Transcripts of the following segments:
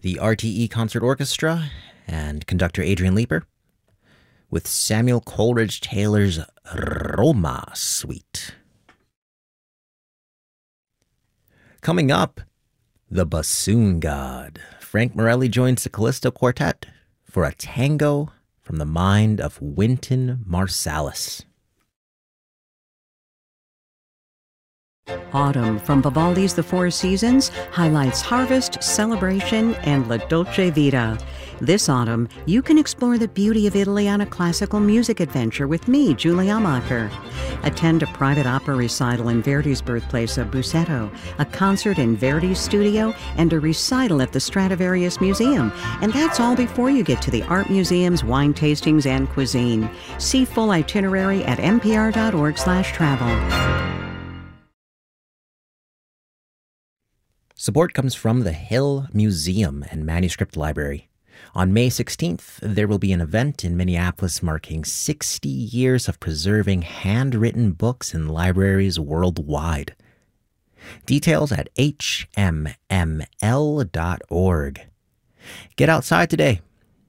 the RTE Concert Orchestra and conductor Adrian Leeper with Samuel Coleridge Taylor's Roma Suite. Coming up, the Bassoon God. Frank Morelli joins the Callisto Quartet for a tango from the mind of Wynton Marsalis. Autumn from Vivaldi's The Four Seasons highlights harvest, celebration, and La Dolce Vita. This autumn, you can explore the beauty of Italy on a classical music adventure with me, Julie Amacher. Attend a private opera recital in Verdi's birthplace of Busseto, a concert in Verdi's studio, and a recital at the Stradivarius Museum. And that's all before you get to the art museums, wine tastings, and cuisine. See full itinerary at npr.org/travel. Support comes from the Hill Museum and Manuscript Library. On May 16th, there will be an event in Minneapolis marking 60 years of preserving handwritten books in libraries worldwide. Details at hmml.org. Get outside today.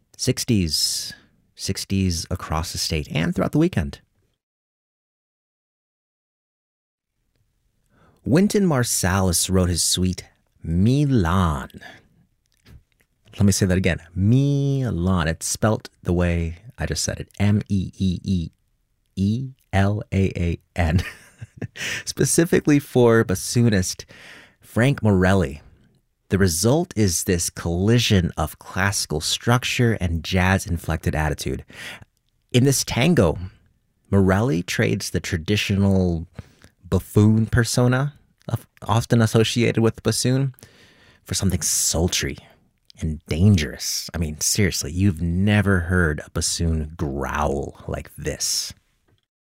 60s across the state and throughout the weekend. Wynton Marsalis wrote his suite Milan. Let me say that again. Milan. It's spelt the way I just said it. Meeeeelaan. Specifically for bassoonist Frank Morelli. The result is this collision of classical structure and jazz-inflected attitude. In this tango, Morelli trades the traditional buffoon persona, often associated with the bassoon, for something sultry and dangerous. I mean, seriously, you've never heard a bassoon growl like this.